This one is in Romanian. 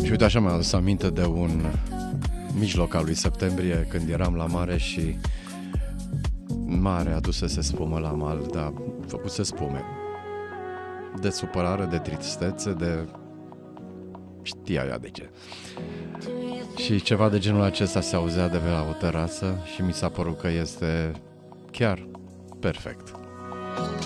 Și uite, așa mi-am adus aminte de un mijloc al lui septembrie, când eram la mare și mare adusese spumă la mal, dar făcuse spume. De supărare, de tristețe, de... știa ea de ce. Și ceva de genul acesta se auzea de pe la o terasă și mi s-a părut că este chiar perfect.